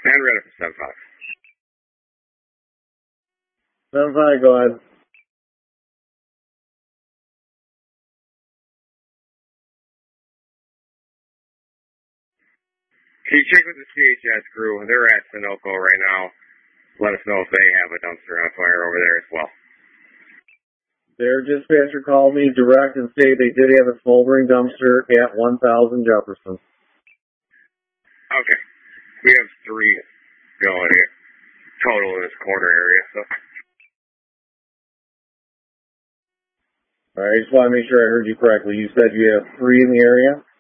And ready for 7-5. 7-5, go ahead. Can you check with the CHS crew? They're at Sunoco right now. Let us know if they have a dumpster on fire over there as well. Their dispatcher called me direct and stated they did have a smoldering dumpster at 1000 Jefferson. Okay. We have 3 going here total in this corner area, so. All right, I just want to make sure I heard you correctly. You said you have 3 in the area?